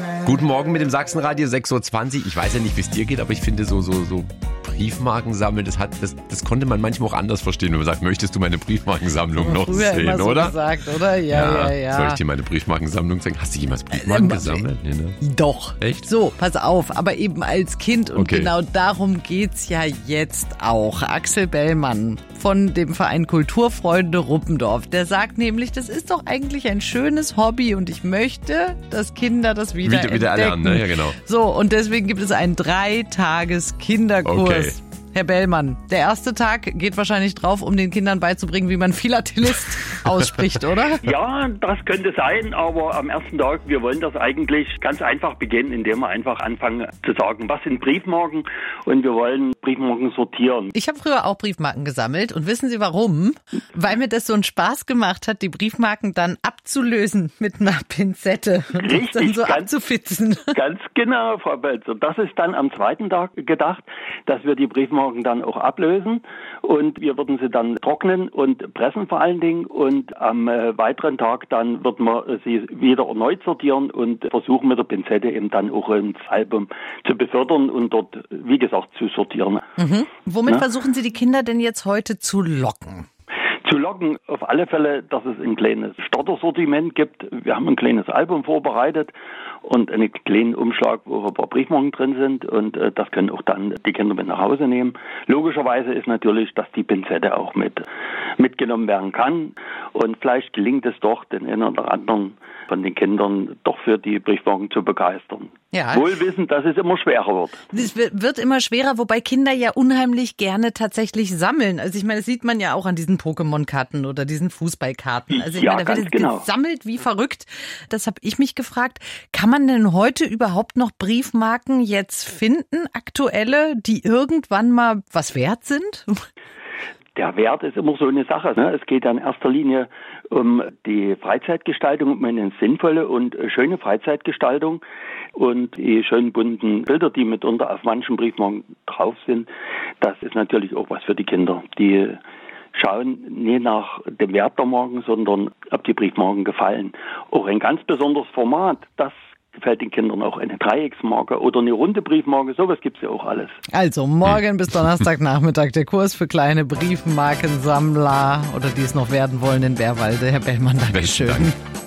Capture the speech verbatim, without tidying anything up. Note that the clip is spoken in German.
Guten Morgen mit dem Sachsenradio sechs Uhr zwanzig. Ich weiß ja nicht, wie es dir geht, aber ich finde so, so, so Briefmarken sammeln, das hat, das, das konnte man manchmal auch anders verstehen, wenn man sagt, möchtest du meine Briefmarkensammlung noch früher sehen, immer so oder? gesagt, oder? Ja, ja, ja. Soll ich dir meine Briefmarkensammlung zeigen? Hast du jemals Briefmarken äh, gesammelt? Nee, ne? Doch. Echt? So, pass auf, aber eben als Kind und Okay. genau darum geht's ja jetzt auch. Axel Bellmann von dem Verein Kulturfreunde Ruppendorf, der sagt nämlich, das ist doch eigentlich ein schönes Hobby und ich möchte, dass Kinder das wieder, Wieder, wieder entdecken. erlernen, ne? Ja, genau. So, und deswegen gibt es einen Drei-Tages-Kinderkurs. Okay. Herr Bellmann, der erste Tag geht wahrscheinlich drauf, um den Kindern beizubringen, wie man Philatelist ausspricht, oder? Ja, das könnte sein, aber am ersten Tag, wir wollen das eigentlich ganz einfach beginnen, indem wir einfach anfangen zu sagen, was sind Briefmarken, und wir wollen Briefmarken sortieren. Ich habe früher auch Briefmarken gesammelt und wissen Sie warum? Weil mir das so einen Spaß gemacht hat, die Briefmarken dann abzulösen mit einer Pinzette und das Richtig, dann so ganz- abzufitzen. Ganz genau, Frau Belzer. Das ist dann am zweiten Tag gedacht, dass wir die Briefmarken dann auch ablösen, und wir würden sie dann trocknen und pressen vor allen Dingen, und am äh, weiteren Tag dann würden wir äh, sie wieder erneut sortieren und versuchen mit der Pinzette eben dann auch ins Album zu befördern und dort, wie gesagt, zu sortieren. Mhm. Womit Na? versuchen Sie die Kinder denn jetzt heute zu locken? Zu locken auf alle Fälle, dass es ein kleines Startersortiment gibt. Wir haben ein kleines Album vorbereitet und einen kleinen Umschlag, wo ein paar Briefmarken drin sind, und äh, das können auch dann die Kinder mit nach Hause nehmen. Logischerweise ist natürlich, dass die Pinzette auch mit mitgenommen werden kann, und vielleicht gelingt es doch, den einen oder anderen von den Kindern doch für die Briefmarken zu begeistern. Ja. Wohl wissend, dass es immer schwerer wird. Es wird immer schwerer, wobei Kinder ja unheimlich gerne tatsächlich sammeln. Also ich meine, das sieht man ja auch an diesen Pokémon-Karten oder diesen Fußballkarten. Also ich Ja, meine, da wird ganz genau. gesammelt wie verrückt. Das habe ich mich gefragt. Kann man denn heute überhaupt noch Briefmarken jetzt finden, aktuelle, die irgendwann mal was wert sind? Der Wert ist immer so eine Sache. Ne? Es geht ja in erster Linie um die Freizeitgestaltung, um eine sinnvolle und schöne Freizeitgestaltung. Und die schönen bunten Bilder, die mitunter auf manchen Briefmarken drauf sind, das ist natürlich auch was für die Kinder. Die schauen nie nach dem Wert der Marken, sondern ob die Briefmarken gefallen. Auch ein ganz besonderes Format, das gefällt den Kindern auch, eine Dreiecksmarke oder eine runde Briefmarke, sowas gibt's ja auch alles. Also morgen bis Donnerstagnachmittag der Kurs für kleine Briefmarkensammler oder die es noch werden wollen in Bärwalde. Herr Bellmann, Dankeschön. Besten Dank.